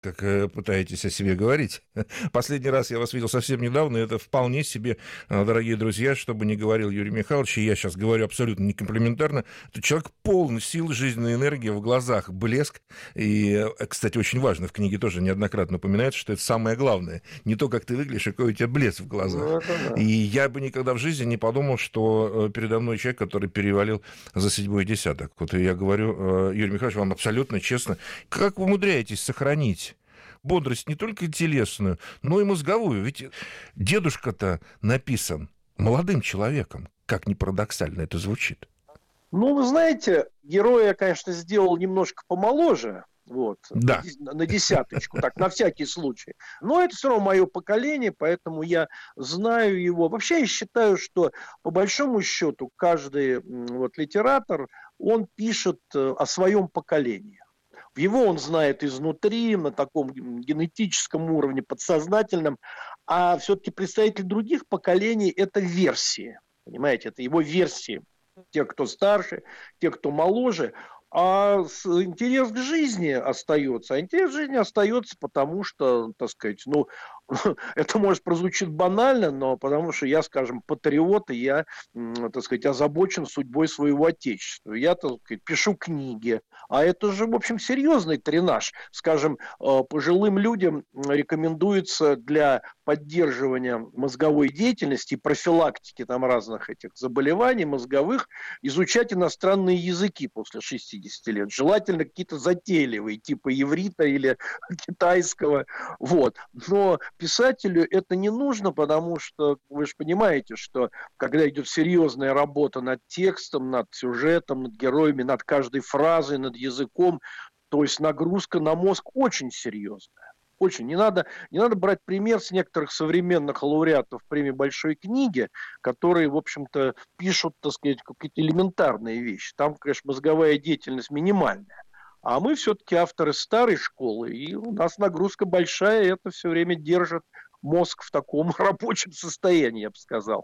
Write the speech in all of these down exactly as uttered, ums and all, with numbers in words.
как э, пытаетесь о себе говорить. Последний раз я вас видел совсем недавно, и это вполне себе, э, дорогие друзья, чтобы не говорил Юрий Михайлович, и я сейчас говорю абсолютно не комплиментарно, это человек полный сил, жизненной энергии, в глазах блеск. И, э, кстати, очень важно, в книге тоже неоднократно упоминается, что это самое главное. Не то, как ты выглядишь, а какой у тебя блеск в глазах. Ну, это да. И я бы никогда в жизни не подумал, что э, передо мной человек, который перевалил за седьмой десяток. Вот я говорю, э, Юрий Михайлович, вам абсолютно честно, как вы умудряетесь сохранить бодрость не только телесную, но и мозговую. Ведь дедушка-то написан молодым человеком. Как ни парадоксально это звучит. Ну, вы знаете, героя я, конечно, сделал немножко помоложе. Вот, да. на, на десяточку, так, на всякий случай. Но это все равно мое поколение, поэтому я знаю его. Вообще, я считаю, что, по большому счету, каждый вот, литератор, он пишет о своем поколении. Его он знает изнутри, на таком генетическом уровне, подсознательном, а все-таки представители других поколений – это версии, понимаете, это его версии, те, кто старше, те, кто моложе, а интерес к жизни остается. А интерес к жизни остается, потому что, так сказать, ну, это, может, прозвучит банально, но потому что я, скажем, патриот, и я, так сказать, озабочен судьбой своего отечества. Я, так сказать, пишу книги. А это же, в общем, серьезный тренаж. Скажем, пожилым людям рекомендуется для поддерживания мозговой деятельности и профилактики там разных этих заболеваний мозговых изучать иностранные языки после шестидесяти лет. Желательно какие-то затейливые, типа иврита или китайского. Вот. Но писателю это не нужно, потому что вы же понимаете, что когда идет серьезная работа над текстом, над сюжетом, над героями, над каждой фразой, над языком, то есть нагрузка на мозг очень серьезная. Очень. Не надо, не надо брать пример с некоторых современных лауреатов премии Большой книги, которые, в общем-то, пишут, так сказать, какие-то элементарные вещи. Там, конечно, мозговая деятельность минимальная. А мы все-таки авторы старой школы, и у нас нагрузка большая, и это все время держит мозг в таком рабочем состоянии, я бы сказал.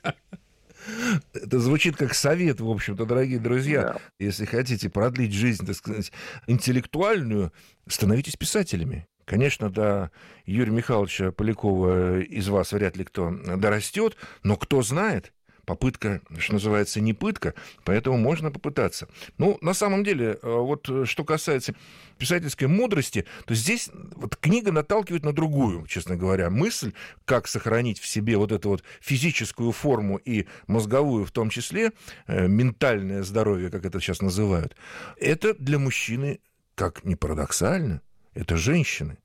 Это звучит как совет, в общем-то, дорогие друзья. Да. Если хотите продлить жизнь, так сказать, интеллектуальную, становитесь писателями. Конечно, до Юрия Михайловича Полякова из вас вряд ли кто дорастет, но кто знает, попытка, что называется, не пытка, поэтому можно попытаться. Ну, на самом деле, вот что касается писательской мудрости, то здесь вот книга наталкивает на другую, честно говоря, мысль, как сохранить в себе вот эту вот физическую форму и мозговую в том числе, ментальное здоровье, как это сейчас называют. Это для мужчины, как ни парадоксально, это женщины.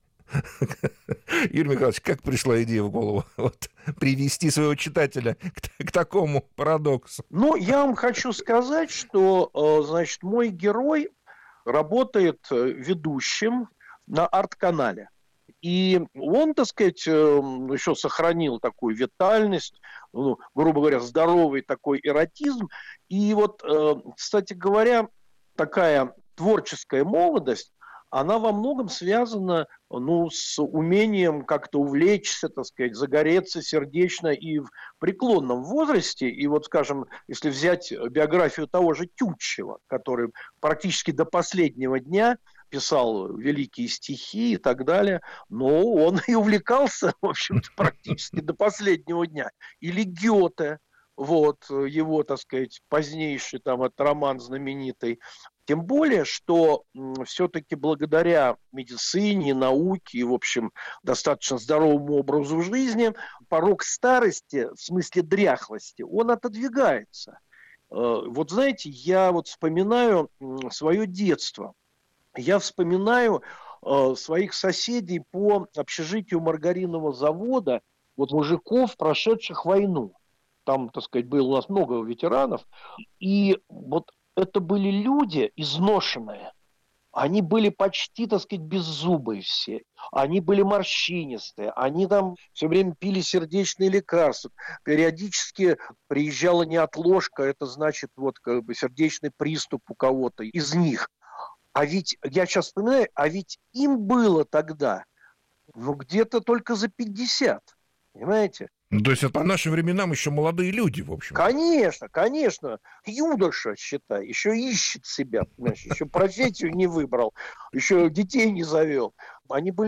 Юрий Михайлович, как пришла идея в голову вот, привести своего читателя к, к такому парадоксу? Ну, я вам хочу сказать, что, значит, мой герой работает ведущим на арт-канале. И он, так сказать, еще сохранил такую витальность, ну, грубо говоря, здоровый такой эротизм. И вот, кстати говоря, такая творческая молодость, она во многом связана, ну, с умением как-то увлечься, так сказать, загореться сердечно и в преклонном возрасте. И вот, скажем, если взять биографию того же Тютчева, который практически до последнего дня писал великие стихи и так далее, но он и увлекался, в общем-то, практически до последнего дня. Или Гёте, вот, его, так сказать, позднейший там этот роман знаменитый. Тем более, что все-таки благодаря медицине, науке и, в общем, достаточно здоровому образу жизни, порог старости, в смысле дряхлости, он отодвигается. Вот знаете, я вот вспоминаю свое детство. Я вспоминаю своих соседей по общежитию маргаринового завода, вот мужиков, прошедших войну. Там, так сказать, было у нас много ветеранов. И вот это были люди изношенные. Они были почти, так сказать, беззубые все. Они были морщинистые. Они там все время пили сердечные лекарства. Периодически приезжала неотложка. Это значит вот как бы сердечный приступ у кого-то из них. А ведь, я сейчас вспоминаю, а ведь им было тогда, ну, где-то только за пятьдесят. Понимаете? Ну, то есть это по нашим временам еще молодые люди, в общем. Конечно, конечно. Юноша, считай, еще ищет себя, понимаешь, еще профессию не выбрал, еще детей не завел. Они были